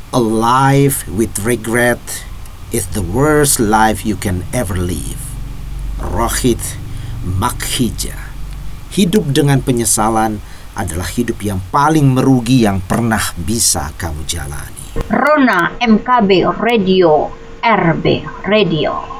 A life with regret is the worst life you can ever live. Rohit Makhija. Hidup dengan penyesalan adalah hidup yang paling merugi yang pernah bisa kamu jalani. Rona MKB Radio, RB Radio.